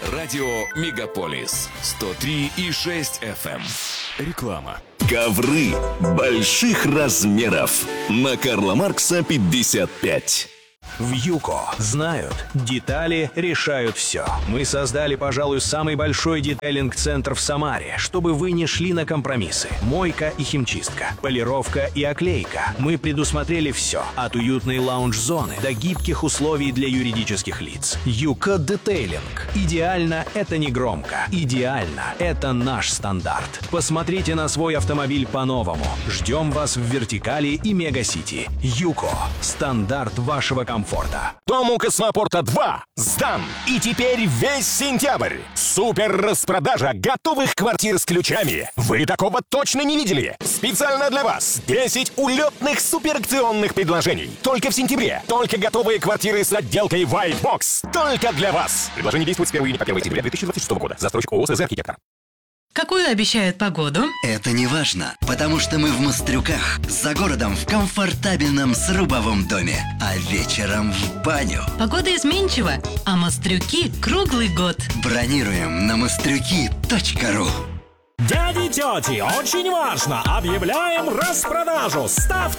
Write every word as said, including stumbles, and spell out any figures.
Радио Мегаполис сто три и шесть эф эм. Реклама. Ковры больших размеров на Карла Маркса пятьдесят пять. В ЮКО знают, детали решают все. Мы создали, пожалуй, самый большой детейлинг-центр в Самаре, чтобы вы не шли на компромиссы. Мойка и химчистка, полировка и оклейка. Мы предусмотрели все, от уютной лаунж-зоны до гибких условий для юридических лиц. ЮКО Детейлинг. Идеально — это не громко. Идеально — это наш стандарт. Посмотрите на свой автомобиль по-новому. Ждем вас в Вертикали и Мегасити. ЮКО. Стандарт вашего комфорта. Дом у Космопорта два сдан. И теперь весь сентябрь. Супер распродажа готовых квартир с ключами. Вы такого точно не видели. Специально для вас десять улетных суперакционных предложений. Только в сентябре. Только готовые квартиры с отделкой White Box. Только для вас. Предложение действует с первого июня по первое сентября две тысячи двадцать шестого года. Застройщик ООО «СЗ Архитектор». Какую обещают погоду? Это не важно, потому что мы в Мострюках, за городом в комфортабельном срубовом доме, а вечером в баню. Погода изменчива, а Мострюки круглый год. Бронируем на мострюки точка ру. Дяди и тети, очень важно! Объявляем распродажу! Ставьте